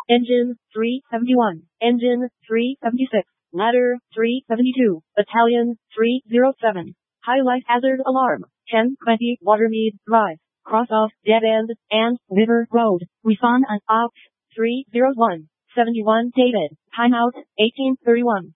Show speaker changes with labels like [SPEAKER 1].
[SPEAKER 1] Engine 371, Engine 376, Ladder 372, Battalion 307. Highlight hazard alarm, 1020 Watermead Drive, cross off dead end, and River Road. Refund and opt 301, 71 dated, timeout 1831.